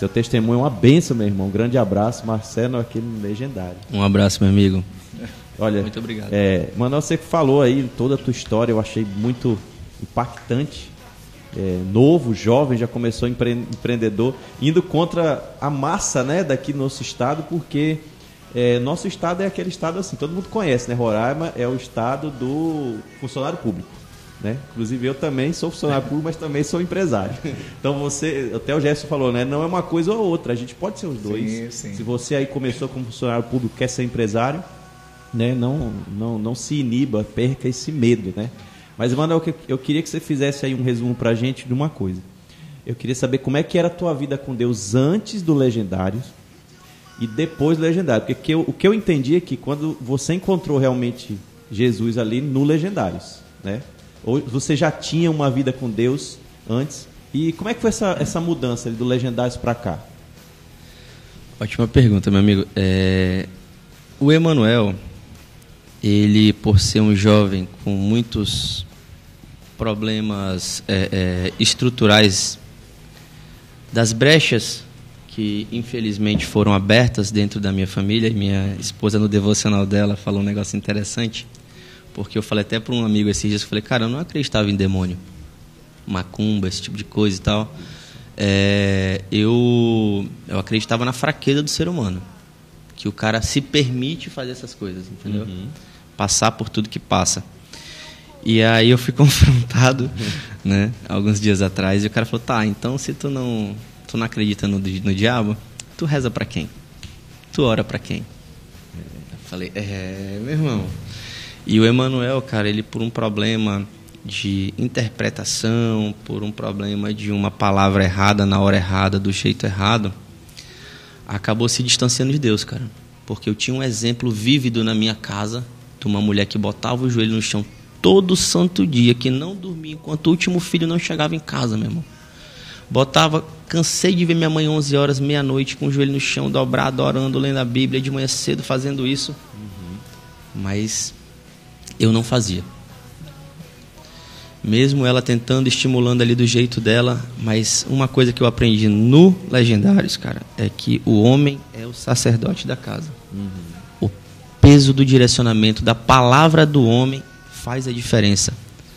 Seu testemunho é uma bênção, meu irmão. Um grande abraço, Marcelo, aquele legendário. Um abraço, meu amigo. Olha, muito obrigado. Manuel, você que falou aí toda a tua história, eu achei muito impactante. Novo, jovem, já começou empreendedor, indo contra a massa, né, daqui no nosso estado, porque nosso estado é aquele estado assim, todo mundo conhece, né? Roraima é o estado do funcionário público, né? Inclusive eu também sou funcionário público, mas também sou empresário. Então você, até o Gerson falou, né? Não é uma coisa ou outra, a gente pode ser os dois. Sim. Se você aí começou como funcionário público, quer ser empresário, né? Não se iniba, perca esse medo, né? Mas, Manuel, eu queria que você fizesse aí um resumo pra gente de uma coisa. Eu queria saber como é que era a tua vida com Deus antes do Legendários e depois do Legendário. Porque o que eu entendi é que quando você encontrou realmente Jesus ali no Legendários, né? Ou você já tinha uma vida com Deus antes. E como é que foi essa mudança ali do Legendários para cá? Ótima pergunta, meu amigo. O Emanuel, ele, por ser um jovem com muitos problemas estruturais, das brechas que infelizmente foram abertas dentro da minha família, e minha esposa no devocional dela falou um negócio interessante, porque eu falei até para um amigo esses dias, eu falei, cara, eu não acreditava em demônio, macumba, esse tipo de coisa e tal. Eu acreditava na fraqueza do ser humano, que o cara se permite fazer essas coisas, entendeu? Passar por tudo que passa. E aí eu fui confrontado, né, alguns dias atrás, e o cara falou, tá, então se tu não acredita no diabo, tu reza pra quem? Tu ora pra quem? Eu falei, meu irmão. E o Emanuel, cara, ele por um problema de interpretação, por um problema de uma palavra errada na hora errada, do jeito errado, acabou se distanciando de Deus, cara. Porque eu tinha um exemplo vívido na minha casa de uma mulher que botava o joelho no chão todo santo dia, que não dormia enquanto o último filho não chegava em casa, meu irmão. Cansei de ver minha mãe 11 horas, meia-noite, com o joelho no chão, dobrado, orando, lendo a Bíblia, de manhã cedo fazendo isso. Mas eu não fazia. Mesmo ela tentando, estimulando ali do jeito dela, mas uma coisa que eu aprendi no Legendários, cara, é que o homem é o sacerdote da casa. O peso do direcionamento, da palavra do homem faz a diferença.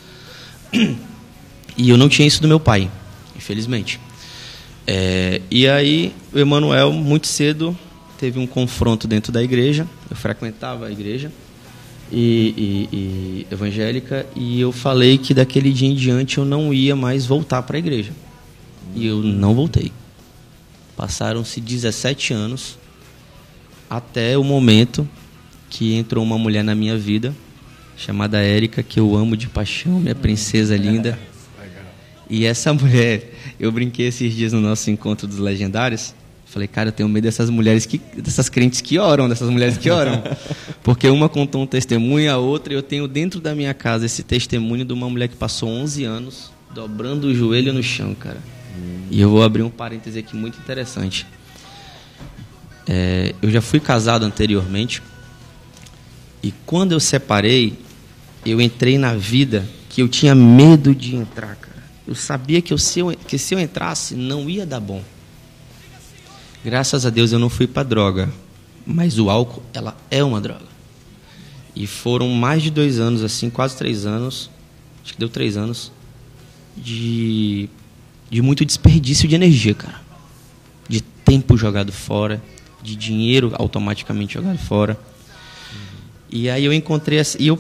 E eu não tinha isso do meu pai, infelizmente. E aí o Emanuel muito cedo teve um confronto dentro da igreja. Eu frequentava a igreja e evangélica, e eu falei que daquele dia em diante eu não ia mais voltar para a igreja. E eu não voltei. Passaram-se 17 anos até o momento que entrou uma mulher na minha vida chamada Érica, que eu amo de paixão, minha princesa linda. E essa mulher, eu brinquei esses dias no nosso encontro dos Legendários. Falei, cara, eu tenho medo dessas mulheres, dessas crentes que oram, dessas mulheres que oram. Porque uma contou um testemunho, a outra, eu tenho dentro da minha casa esse testemunho de uma mulher que passou 11 anos dobrando o joelho no chão, cara. E eu vou abrir um parêntese aqui muito interessante. Eu já fui casado anteriormente, e quando eu separei, eu entrei na vida que eu tinha medo de entrar, cara. Eu sabia que se eu entrasse, não ia dar bom. Graças a Deus eu não fui para droga, mas o álcool, ela é uma droga. E foram mais de 2 anos, assim, quase 3 anos, acho que deu 3 anos, de muito desperdício de energia, cara. De tempo jogado fora, de dinheiro automaticamente jogado fora. E aí eu encontrei,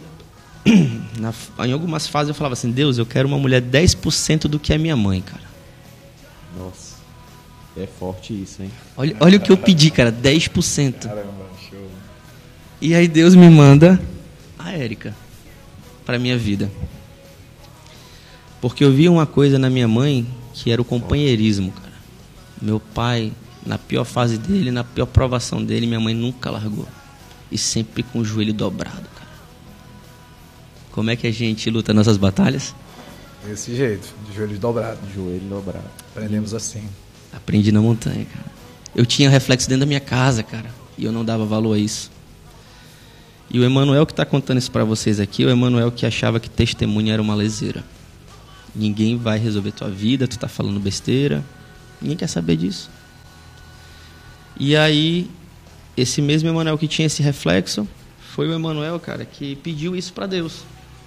em algumas fases eu falava assim, Deus, eu quero uma mulher 10% do que é minha mãe, cara. Nossa, é forte isso, hein? Olha o que eu pedi, cara, 10%. Caramba, show. E aí Deus me manda a Érica para minha vida. Porque eu vi uma coisa na minha mãe que era o companheirismo, cara. Meu pai, na pior fase dele, na pior provação dele, minha mãe nunca largou. E sempre com o joelho dobrado, cara. Como é que a gente luta nossas batalhas? Desse jeito, de joelho dobrado. Joelho dobrado. Aprendemos assim. Aprendi na montanha, cara. Eu tinha reflexo dentro da minha casa, cara. E eu não dava valor a isso. E o Emanuel que está contando isso para vocês aqui, o Emanuel que achava que testemunho era uma leseira. Ninguém vai resolver tua vida, tu tá falando besteira. Ninguém quer saber disso. E aí, esse mesmo Emanuel que tinha esse reflexo, foi o Emanuel, cara, que pediu isso para Deus.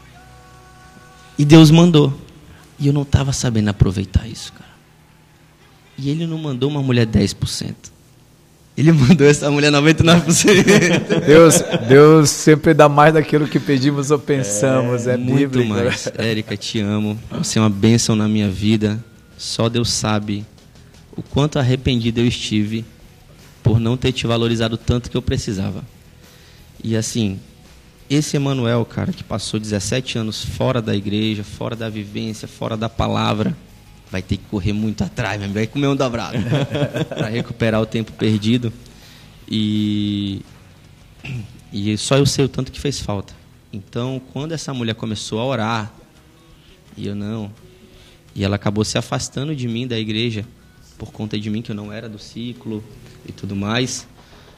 E Deus mandou. E eu não estava sabendo aproveitar isso, cara. E ele não mandou uma mulher 10%. Ele mandou essa mulher 99%. Deus sempre dá mais daquilo que pedimos ou pensamos. É muito bíblico. mais. Érica, te amo. Você é uma bênção na minha vida. Só Deus sabe o quanto arrependido eu estive por não ter te valorizado tanto que eu precisava. E assim, esse Emanuel, cara, que passou 17 anos fora da igreja, fora da vivência, fora da palavra, vai ter que correr muito atrás, meu amigo, vai comer um dobrado para recuperar o tempo perdido. E só eu sei o tanto que fez falta. Então, quando essa mulher começou a orar, e ela acabou se afastando de mim, da igreja, por conta de mim, que eu não era do ciclo e tudo mais,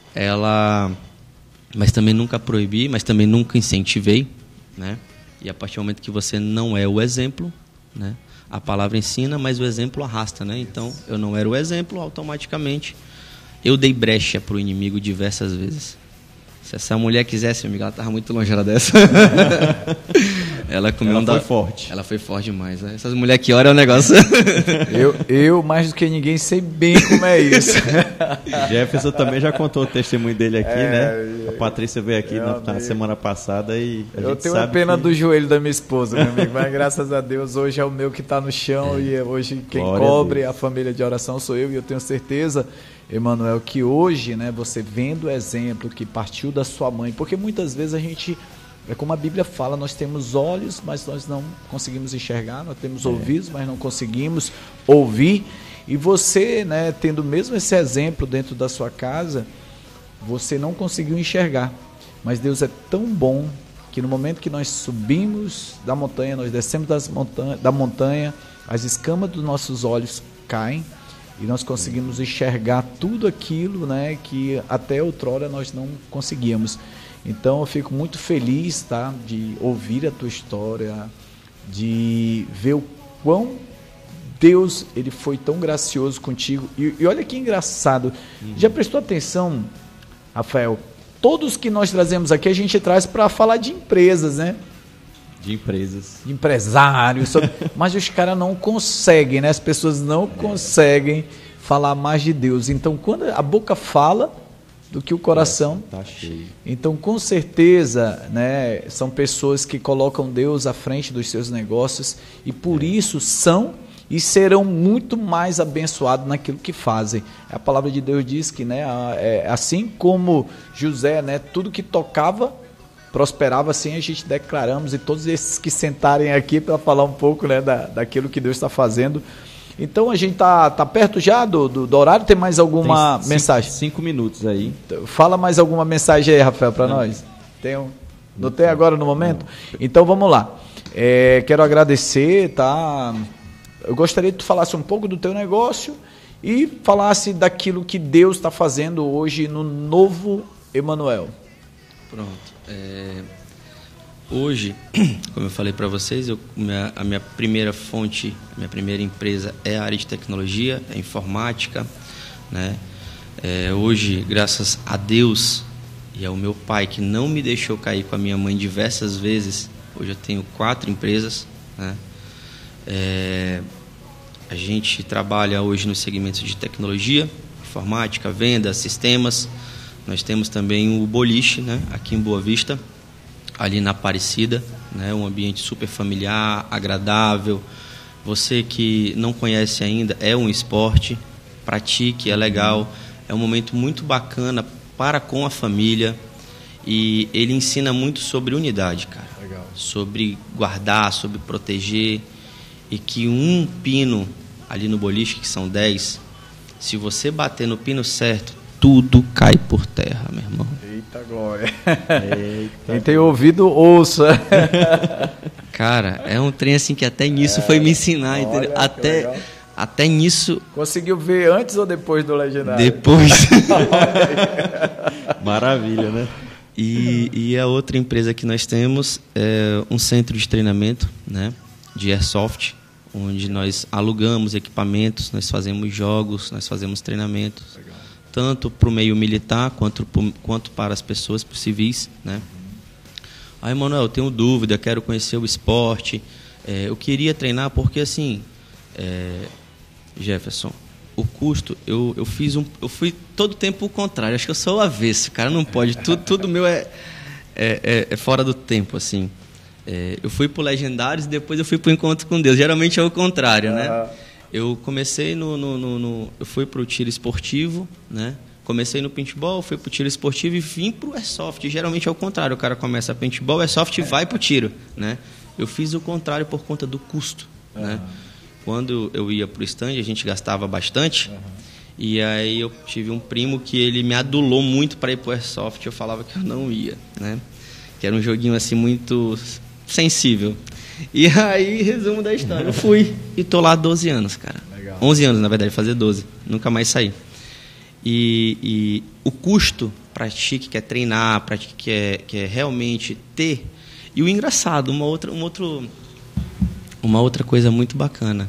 mas também nunca proibi, mas também nunca incentivei, né? E a partir do momento que você não é o exemplo, né? A palavra ensina, mas o exemplo arrasta, né? Então, eu não era o exemplo, automaticamente eu dei brecha para o inimigo diversas vezes. Se essa mulher quisesse, amiga, ela estava muito longe dessa. Ela foi forte. Ela foi forte demais, né? Essas mulheres que oram é um negócio. eu, mais do que ninguém, sei bem como é isso. Jefferson também já contou o testemunho dele aqui, né? A Patrícia veio aqui na semana passada e eu tenho uma pena do joelho da minha esposa, meu amigo, mas graças a Deus hoje é o meu que está no chão e hoje quem cobre a família de oração sou eu, e eu tenho certeza, Emanuel, que hoje, né, você vendo o exemplo que partiu da sua mãe, porque muitas vezes a gente, é como a Bíblia fala, nós temos olhos, mas nós não conseguimos enxergar, nós temos ouvidos, mas não conseguimos ouvir, e você, né, tendo mesmo esse exemplo dentro da sua casa, você não conseguiu enxergar, mas Deus é tão bom que no momento que nós subimos da montanha, nós descemos da montanha, as escamas dos nossos olhos caem, e nós conseguimos enxergar tudo aquilo, né, que até outrora nós não conseguíamos. Então eu fico muito feliz, tá, de ouvir a tua história, de ver o quão Deus ele foi tão gracioso contigo. E olha que engraçado, já prestou atenção, Rafael? Todos que nós trazemos aqui, a gente traz para falar de empresas, né? De empresas. De empresários. Mas os caras não conseguem, né? As pessoas não conseguem falar mais de Deus. Então, quando a boca fala do que o coração... Tá cheio. Então, com certeza, né, são pessoas que colocam Deus à frente dos seus negócios e por isso são e serão muito mais abençoados naquilo que fazem. A palavra de Deus diz que, né, assim como José, né, tudo que tocava prosperava, assim a gente declaramos, e todos esses que sentarem aqui para falar um pouco, né, daquilo que Deus está fazendo. Então a gente tá perto já do horário. Tem mais alguma mensagem? 5 minutos aí. Fala mais alguma mensagem aí, Rafael, para nós. Não tem agora no momento? Não. Então vamos lá. Quero agradecer, tá? Eu gostaria que tu falasse um pouco do teu negócio e falasse daquilo que Deus está fazendo hoje no novo Emanuel. Pronto. Hoje, como eu falei para vocês, a minha primeira fonte, a minha primeira empresa é a área de tecnologia, é informática, né? Hoje, graças a Deus e ao meu pai, que não me deixou cair com a minha mãe diversas vezes, hoje eu tenho 4 empresas, né? A gente trabalha hoje nos segmentos de tecnologia, informática, vendas, sistemas. Nós temos também o boliche, né, aqui em Boa Vista, ali na Aparecida, né, um ambiente super familiar, agradável. Você que não conhece ainda, é um esporte, pratique, é legal, é um momento muito bacana para com a família e ele ensina muito sobre unidade, cara. Legal. Sobre guardar, sobre proteger, e que um pino ali no boliche, que são 10, se você bater no pino certo, tudo cai por terra, meu irmão. Eita glória. Quem tem ouvido, ouça. Cara, é um trem assim que até nisso foi me ensinar, entendeu? Até nisso... Conseguiu ver antes ou depois do Legendário? Depois. Maravilha, né? E a outra empresa que nós temos é um centro de treinamento, né, de Airsoft, onde nós alugamos equipamentos, nós fazemos jogos, nós fazemos treinamentos. Legal. tanto para o meio militar quanto para as pessoas, para os civis, né? Aí, Manuel, eu tenho dúvida, quero conhecer o esporte, eu queria treinar porque, assim, Jefferson, o custo, eu fui todo tempo o contrário, acho que eu sou o avesso, cara, não pode, tudo meu é fora do tempo, assim. Eu fui para o Legendários e depois eu fui para o Encontro com Deus, geralmente é o contrário, né? Eu comecei eu fui para o tiro esportivo, né? Comecei no paintball, fui para o tiro esportivo e vim para o airsoft. Geralmente é o contrário, o cara começa paintball, airsoft e vai para o tiro, né? Eu fiz o contrário por conta do custo, né? Quando eu ia para o stand, a gente gastava bastante, e aí eu tive um primo que ele me adulou muito para ir para o airsoft, eu falava que eu não ia, né? Que era um joguinho assim muito sensível. E aí, resumo da história, eu fui e tô lá há 12 anos, cara. Legal. 11 anos, na verdade, fazer 12, nunca mais saí. E o custo para ti que quer treinar, para ti que quer realmente ter. E o engraçado, uma outra coisa muito bacana.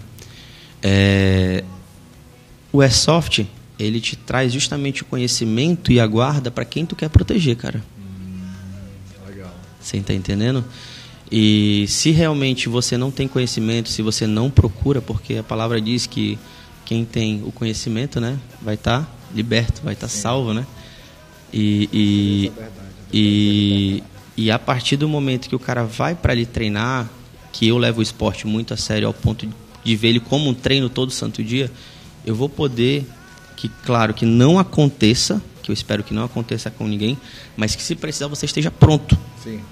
O airsoft, ele te traz justamente o conhecimento e a guarda para quem tu quer proteger, cara. Legal. Você está entendendo? E se realmente você não tem conhecimento, se você não procura, porque a palavra diz que quem tem o conhecimento, né, vai estar liberto, vai estar salvo, né? E a partir do momento que o cara vai para ali treinar, que eu levo o esporte muito a sério ao ponto de ver ele como um treino todo santo dia, eu vou poder, que claro que não aconteça, que eu espero que não aconteça com ninguém, mas que se precisar você esteja pronto. Sim.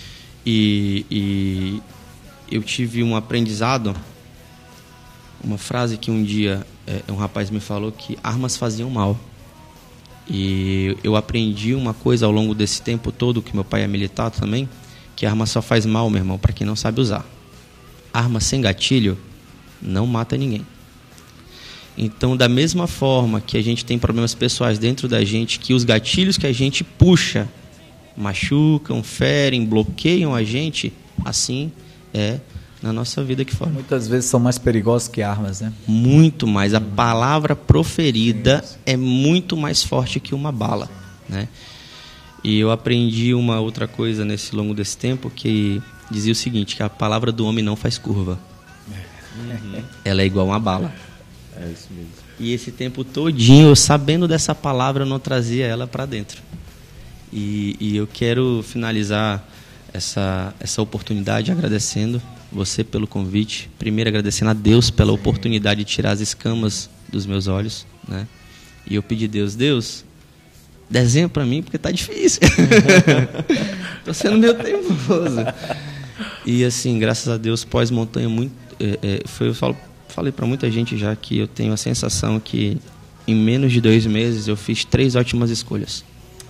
E eu tive um aprendizado, uma frase que um dia um rapaz me falou, que armas faziam mal. E eu aprendi uma coisa ao longo desse tempo todo, que meu pai é militar também, que arma só faz mal, meu irmão, para quem não sabe usar. Arma sem gatilho não mata ninguém. Então, da mesma forma que a gente tem problemas pessoais dentro da gente, que os gatilhos que a gente puxa machucam, ferem, bloqueiam a gente, assim é na nossa vida aqui fora. Muitas vezes são mais perigosos que armas, né? Muito mais. A palavra proferida é muito mais forte que uma bala, né? E eu aprendi uma outra coisa nesse longo desse tempo, que dizia o seguinte, que a palavra do homem não faz curva. Ela é igual a uma bala. É isso mesmo. E esse tempo todinho, eu sabendo dessa palavra, eu não trazia ela para dentro. E eu quero finalizar essa oportunidade agradecendo você pelo convite. Primeiro, agradecendo a Deus pela oportunidade de tirar as escamas dos meus olhos, né? E eu pedi a Deus, desenha para mim, porque tá difícil. Tô sendo meio teimoso. E assim, graças a Deus, pós-montanha, eu falei para muita gente já que eu tenho a sensação que em menos de 2 meses eu fiz 3 ótimas escolhas.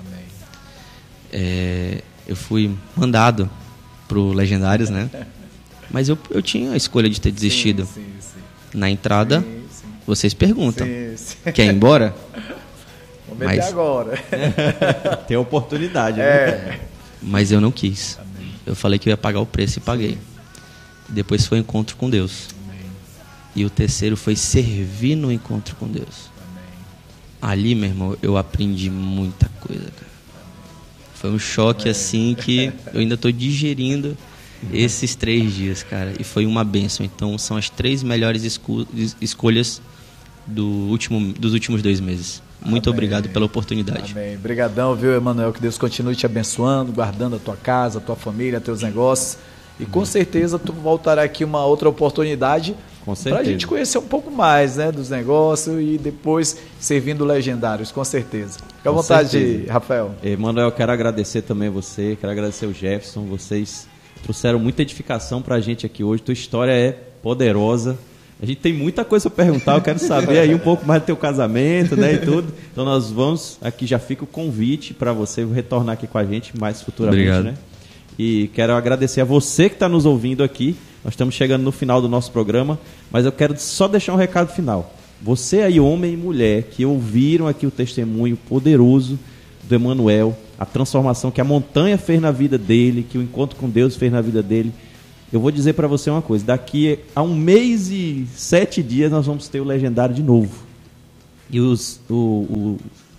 Eu fui mandado pro Legendários, né? Mas eu tinha a escolha de ter desistido. Sim. Na entrada, Sim. vocês perguntam, Sim. quer ir embora? Vamos meter agora. Tem oportunidade, né? Mas eu não quis. Amém. Eu falei que eu ia pagar o preço e paguei. Depois foi o encontro com Deus. Amém. E o terceiro foi servir no encontro com Deus. Amém. Ali, meu irmão, eu aprendi muita coisa, cara. Foi um choque assim que eu ainda estou digerindo esses 3 dias, cara. E foi uma bênção. Então, são as 3 melhores escolhas dos últimos 2 meses. Muito obrigado pela oportunidade. Amém. Obrigadão, viu, Emanuel? Que Deus continue te abençoando, guardando a tua casa, a tua família, teus negócios. E com certeza tu voltará aqui uma outra oportunidade para a gente conhecer um pouco mais, né, dos negócios e depois servindo Legendários, com certeza. Fica à vontade, Rafael. Emanuel, quero agradecer também você, quero agradecer o Jefferson. Vocês trouxeram muita edificação para a gente aqui hoje. Tua história é poderosa. A gente tem muita coisa para perguntar. Eu quero saber aí um pouco mais do teu casamento, né, e tudo. Então nós vamos, aqui já fica o convite para você retornar aqui com a gente mais futuramente. Obrigado. Né? E quero agradecer a você que está nos ouvindo aqui. Nós estamos chegando no final do nosso programa, mas eu quero só deixar um recado final. Você aí, homem e mulher, que ouviram aqui o testemunho poderoso do Emanuel, a transformação que a montanha fez na vida dele, que o encontro com Deus fez na vida dele, eu vou dizer para você uma coisa, daqui a 1 mês e 7 dias nós vamos ter o Legendário de novo. E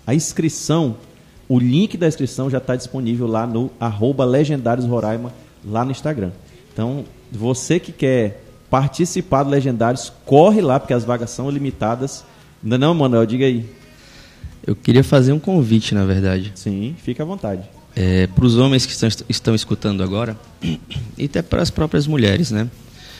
A inscrição, o link da inscrição já está disponível lá no @legendariosroraima, lá no Instagram. Então, você que quer participar do Legendários, corre lá, porque as vagas são limitadas. Não, Manuel, diga aí. Eu queria fazer um convite, na verdade. Sim, fica à vontade. Para os homens que estão escutando agora, e até para as próprias mulheres, né?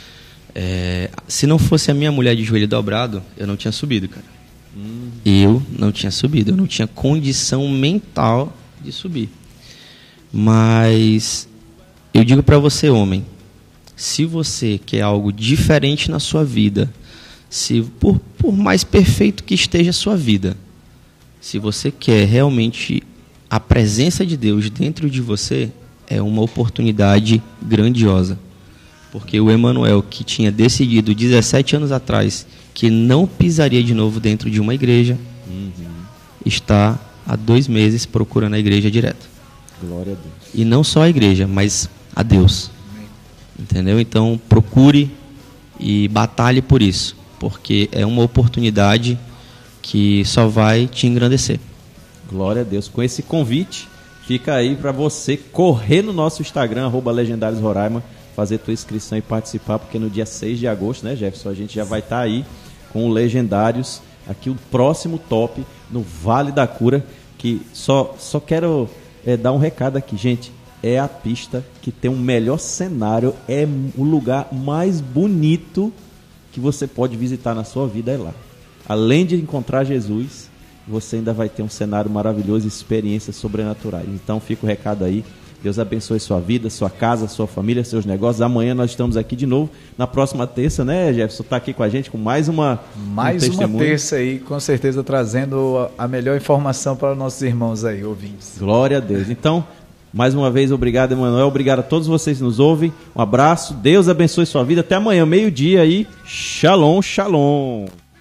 Se não fosse a minha mulher de joelho dobrado, eu não tinha subido, cara. Eu não tinha subido, eu não tinha condição mental de subir. Mas eu digo para você, homem, se você quer algo diferente na sua vida, se por mais perfeito que esteja a sua vida, se você quer realmente a presença de Deus dentro de você, é uma oportunidade grandiosa. Porque o Emanuel, que tinha decidido 17 anos atrás que não pisaria de novo dentro de uma igreja, está há 2 meses procurando a igreja direto. Glória a Deus. E não só a igreja, mas a Deus. Entendeu? Então, procure e batalhe por isso, porque é uma oportunidade que só vai te engrandecer. Glória a Deus. Com esse convite, fica aí para você correr no nosso Instagram, @legendariosroraima, fazer tua inscrição e participar, porque no dia 6 de agosto, né, Jefferson, a gente já vai estar aí com o Legendários, aqui o próximo top no Vale da Cura, que só quero dar um recado aqui, gente. É a pista que tem o melhor cenário, é o lugar mais bonito que você pode visitar na sua vida, é lá. Além de encontrar Jesus, você ainda vai ter um cenário maravilhoso e experiências sobrenaturais. Então fica o recado aí. Deus abençoe sua vida, sua casa, sua família, seus negócios. Amanhã nós estamos aqui de novo, na próxima terça, né, Jefferson? Está aqui com a gente com mais uma terça aí, com certeza trazendo a melhor informação para os nossos irmãos aí, ouvintes. Glória a Deus. Então, mais uma vez, obrigado, Emanuel. Obrigado a todos vocês que nos ouvem. Um abraço. Deus abençoe sua vida. Até amanhã, meio-dia aí. Shalom, shalom.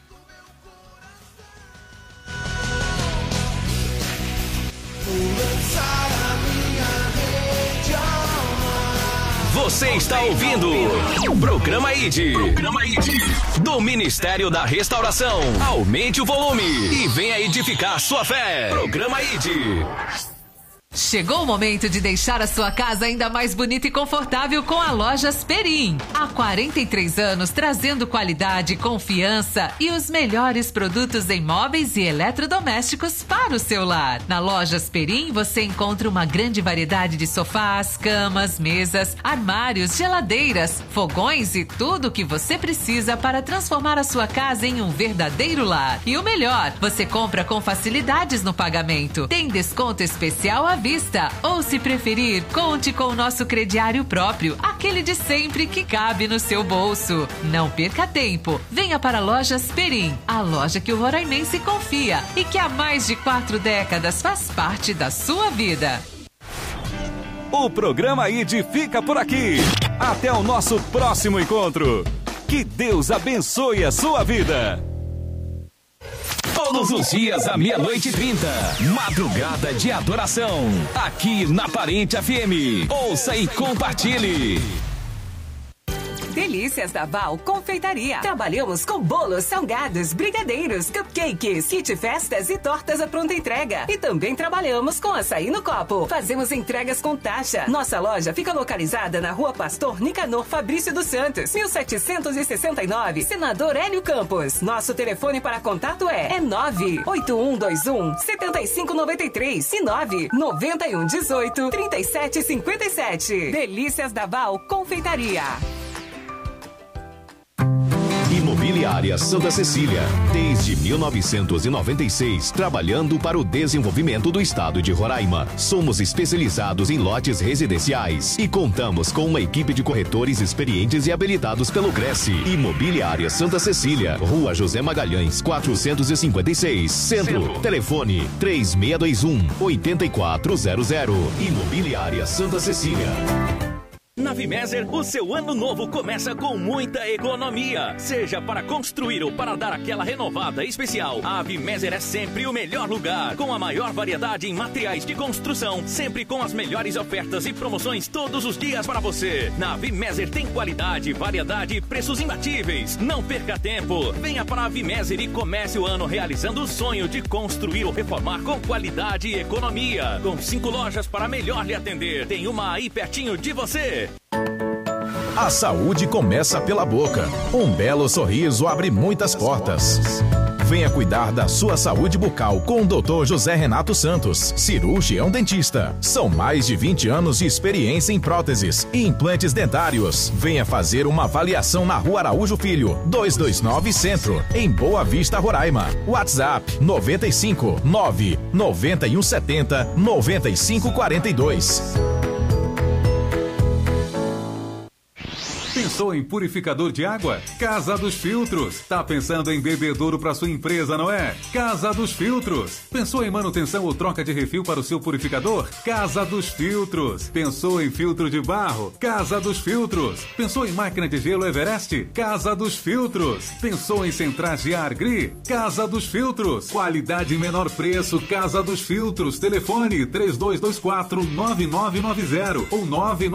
Você está ouvindo o Programa ID do Ministério da Restauração. Aumente o volume e venha edificar sua fé. Programa ID. Chegou o momento de deixar a sua casa ainda mais bonita e confortável com a Lojas Perim. Há 43 anos trazendo qualidade, confiança e os melhores produtos em móveis e eletrodomésticos para o seu lar. Na Lojas Perim você encontra uma grande variedade de sofás, camas, mesas, armários, geladeiras, fogões e tudo o que você precisa para transformar a sua casa em um verdadeiro lar. E o melhor, você compra com facilidades no pagamento. Tem desconto especial à vista, ou se preferir, conte com o nosso crediário próprio, aquele de sempre que cabe no seu bolso. Não perca tempo, venha para a Lojas Perim, a loja que o roraimense confia e que há mais de 4 décadas faz parte da sua vida. O Programa ID fica por aqui. Até o nosso próximo encontro. Que Deus abençoe a sua vida. Todos os dias à 00:30, madrugada de adoração, aqui na Parente FM. Ouça e compartilhe. Delícias da Val Confeitaria. Trabalhamos com bolos, salgados, brigadeiros, cupcakes, kit festas e tortas à pronta entrega. E também trabalhamos com açaí no copo. Fazemos entregas com taxa. Nossa loja fica localizada na Rua Pastor Nicanor Fabrício dos Santos, 1769, Senador Hélio Campos. Nosso telefone para contato é 98121-7593 e 99118-3757. Delícias da Val Confeitaria. Imobiliária Santa Cecília, desde 1996, trabalhando para o desenvolvimento do estado de Roraima. Somos especializados em lotes residenciais e contamos com uma equipe de corretores experientes e habilitados pelo Cresce. Imobiliária Santa Cecília, Rua José Magalhães, 456, Centro. Telefone 3621-8400. Imobiliária Santa Cecília. Na Vimeser, o seu ano novo começa com muita economia. Seja para construir ou para dar aquela renovada especial, a Vimeser é sempre o melhor lugar. Com a maior variedade em materiais de construção, sempre com as melhores ofertas e promoções todos os dias para você. Na Vimeser tem qualidade, variedade e preços imbatíveis. Não perca tempo. Venha para a Vimeser e comece o ano realizando o sonho de construir ou reformar com qualidade e economia. Com 5 lojas para melhor lhe atender. Tem uma aí pertinho de você. A saúde começa pela boca. Um belo sorriso abre muitas portas. Venha cuidar da sua saúde bucal com o Dr. José Renato Santos, cirurgião dentista. São mais de 20 anos de experiência em próteses e implantes dentários. Venha fazer uma avaliação na Rua Araújo Filho, 229 Centro, em Boa Vista, Roraima. WhatsApp 95 9 9170 9542. Pensou em purificador de água? Casa dos Filtros. Tá pensando em bebedouro para sua empresa, não é? Casa dos Filtros. Pensou em manutenção ou troca de refil para o seu purificador? Casa dos Filtros. Pensou em filtro de barro? Casa dos Filtros. Pensou em máquina de gelo Everest? Casa dos Filtros. Pensou em centrais de ar GRI? Casa dos Filtros. Qualidade e menor preço. Casa dos Filtros. Telefone 3224-9990 ou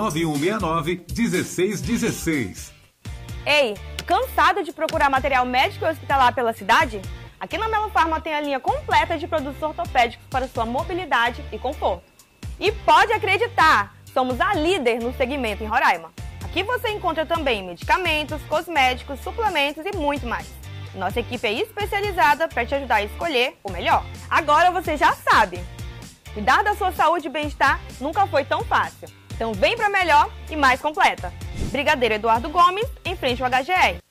99169-1616. Ei, cansado de procurar material médico e hospitalar pela cidade? Aqui na Melo Farma tem a linha completa de produtos ortopédicos para sua mobilidade e conforto. E pode acreditar, somos a líder no segmento em Roraima. Aqui você encontra também medicamentos, cosméticos, suplementos e muito mais. Nossa equipe é especializada para te ajudar a escolher o melhor. Agora você já sabe, cuidar da sua saúde e bem-estar nunca foi tão fácil. Então vem para melhor e mais completa. Brigadeiro Eduardo Gomes, em frente ao HGR.